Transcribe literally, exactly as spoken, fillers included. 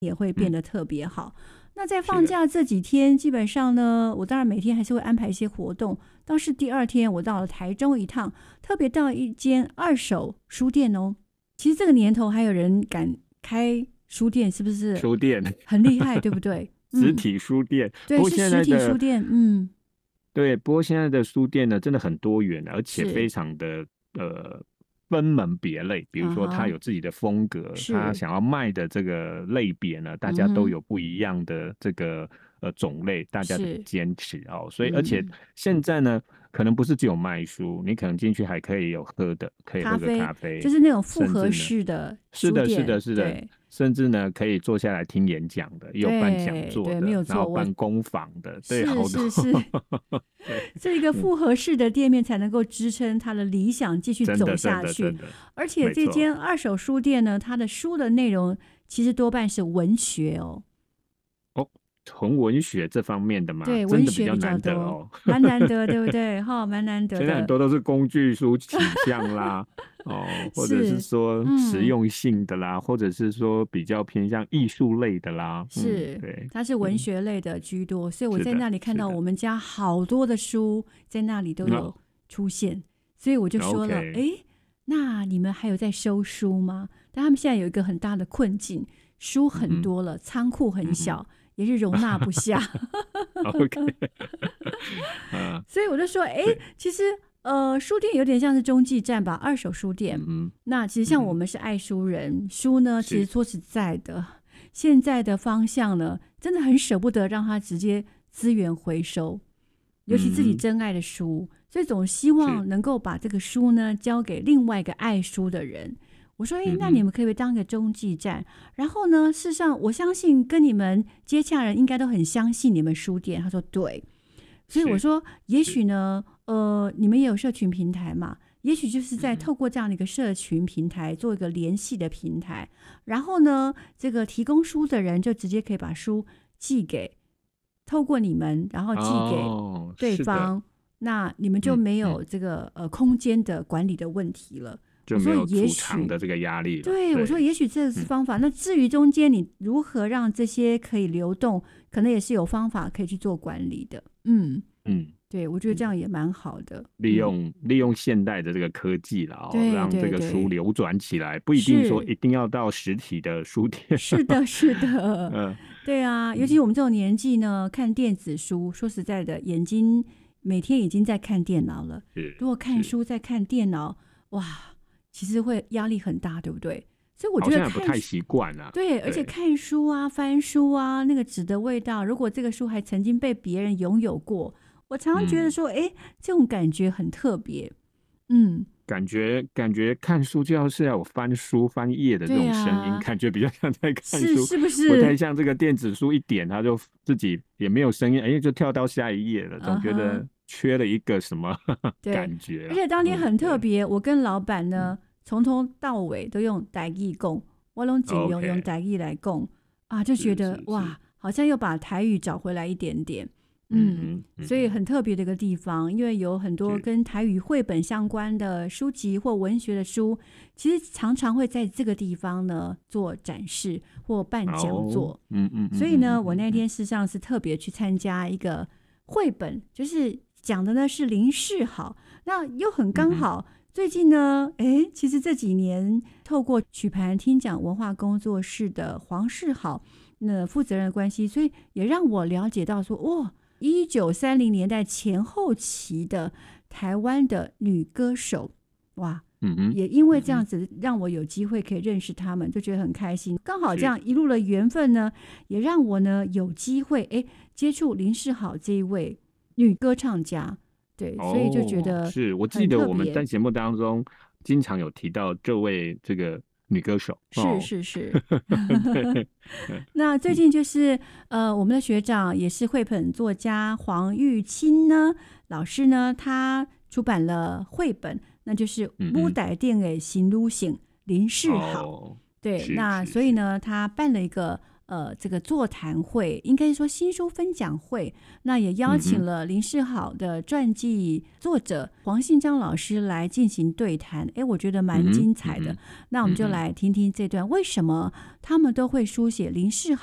也会变得特别好。嗯，那在放假这几天，基本上呢，我当然每天还是会安排一些活动。倒是第二天我到了台中一趟，特别到一间二手书店哦。其实这个年头还有人敢开书店，是不是？ 书店很厉害，对不对？ 实体书店， 嗯，对，是实体书店。嗯， 对。不过现在的书店呢，真的很多元，而且非常的呃。分门别类，比如说他有自己的风格，他想要卖的这个类别呢，大家都有不一样的这个呃种类，大家的坚持哦。所以而且现在呢，可能不是只有卖书，你可能进去还可以有喝的，可以喝个咖啡， 就是那种复合式的书店， 是的，是的，是的。甚至呢，可以坐下来听演讲的，也有办讲座的，然后办工坊的，对，好多。 是是是，这一个复合式的店面才能够支撑他的理想继续走下去。而且这间二手书店呢，它的书的内容其实多半是文学哦。 哦，纯文学这方面的嘛， 对， 真的比较难得哦， 蛮难得，对不对？哈，蛮难得的。 现在很多都是工具书取向啦。哦，或者是说实用性的啦，嗯，或者是说比较偏向艺术类的啦， 是， 嗯，对， 它是文学类的居多，嗯，所以我在那里看到我们家好多的书在那里都有出现，嗯，所以我就说了，哎，嗯，那你们还有在收書吗？但他们现在有一个很大的困境，书很多了，嗯，仓库很小，嗯，也是容纳不下。 OK， 所以我就说，哎，其实。呃，书店有点像是中继站吧，二手书店。嗯，那其实像我们是爱书人，嗯，书呢，其实说实在的，现在的方向呢，真的很舍不得让它直接资源回收，尤其自己真爱的书，嗯，所以总希望能够把这个书呢交给另外一个爱书的人。我说，哎，那你们可不可以当个中继站？嗯，然后呢，事实上，我相信跟你们接洽人应该都很相信你们书店。他说对。所以我说，也许呢，呃，你们也有社群平台嘛？也许就是在透过这样的一个社群平台做一个联系的平台，然后呢，这个提供书的人就直接可以把书寄给，透过你们，然后寄给对方，哦，那你们就没有这个、嗯嗯、呃空间的管理的问题了。 就没有储藏的这个压力了。 对，我说也许这是方法，嗯，那至于中间你如何让这些可以流动，可能也是有方法可以去做管理的。嗯嗯，对，我觉得这样也蛮好的， 利用、嗯、利用现代的这个科技啦，哦，让这个书流转起来，不一定说一定要到实体的书店。 是的，是的，嗯，对啊，尤其我们这种年纪呢，看电子书，说实在的，眼睛每天已经在看电脑了，如果看书再看电脑，哇，其实会压力很大，对不对？所以我觉得看好像也不太习惯啊。 对，而且看书啊、翻书啊，那个纸的味道，如果这个书还曾经被别人拥有过，我常常觉得说，哎、嗯，这种感觉很特别。嗯， 感觉感觉看书就要是要有翻书翻页的这种声音，啊，感觉比较像在看书， 是是不是？ 不太像这个电子书一点它就自己也没有声音，哎，就跳到下一页了，总觉得缺了一个什么感觉。 而且当天很特别，嗯，我跟老板呢，从头到尾都用台语讲，我都尽量用台语来讲啊，就觉得哇，好像又把台语找回来一点点。嗯，嗯，所以很特别的一个地方，因为有很多跟台语绘本相关的书籍或文学的书，其实常常会在这个地方呢做展示或办讲座。嗯嗯，所以呢，我那天事实上是特别去参加一个绘本，就是讲的呢是林世好，那又很刚好。嗯，最近呢，哎，其实这几年透过曲盘听讲文化工作室的黄世好那负责人的关系，所以也让我了解到说，哇，一九三零年代前后期的台湾的女歌手，哇，嗯，也因为这样子让我有机会可以认识他们，就觉得很开心。刚好这样一路的缘分呢，也让我呢有机会哎接触林世好这一位女歌唱家。对，所以就觉得、 哦、是我记得我们在节目当中经常有提到这位这个女歌手， 是是是。那最近就是呃，我们的学长也是绘本作家黄玉清呢老师呢，他出版了绘本，那就是舞台顶的新女性林世好。哦，对，那所以呢，他办了一个呃这个座谈会，应该说新书分享会，那也邀请了林世好的传记作者黄信章老师来进行对谈，哎，我觉得蛮精彩的。嗯嗯、那我们就来听听这段，为什么他们都会书写林世